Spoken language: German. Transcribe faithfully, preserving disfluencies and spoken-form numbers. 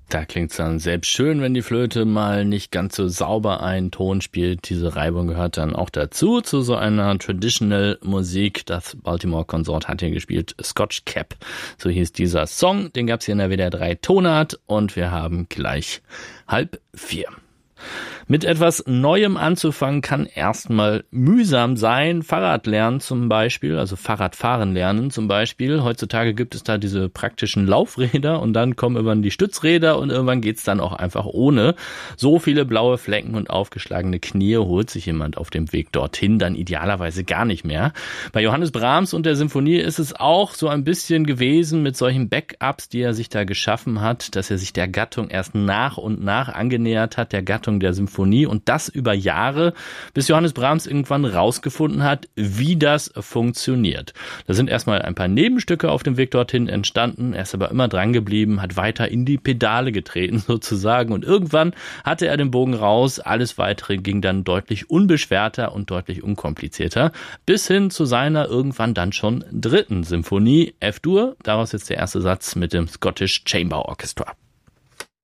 Da klingt's dann selbst schön, wenn die Flöte mal nicht ganz so sauber einen Ton spielt. Diese Reibung gehört dann auch dazu, zu so einer Traditional Musik. Das Baltimore Consort hat hier gespielt, Scotch Cap. So hieß dieser Song. Den gab's hier in der W D R drei Tonart und wir haben gleich halb vier. Mit etwas Neuem anzufangen kann erstmal mühsam sein. Fahrradlernen zum Beispiel, also Fahrradfahren lernen zum Beispiel. Heutzutage gibt es da diese praktischen Laufräder und dann kommen irgendwann die Stützräder und irgendwann geht's dann auch einfach ohne. So viele blaue Flecken und aufgeschlagene Knie holt sich jemand auf dem Weg dorthin dann idealerweise gar nicht mehr. Bei Johannes Brahms und der Symphonie ist es auch so ein bisschen gewesen mit solchen Backups, die er sich da geschaffen hat, dass er sich der Gattung erst nach und nach angenähert hat, der Gattung der Symphonie. Und das über Jahre, bis Johannes Brahms irgendwann rausgefunden hat, wie das funktioniert. Da sind erstmal ein paar Nebenstücke auf dem Weg dorthin entstanden. Er ist aber immer dran geblieben, hat weiter in die Pedale getreten sozusagen. Und irgendwann hatte er den Bogen raus. Alles Weitere ging dann deutlich unbeschwerter und deutlich unkomplizierter. Bis hin zu seiner irgendwann dann schon dritten Symphonie, F-Dur. Daraus jetzt der erste Satz mit dem Scottish Chamber Orchestra.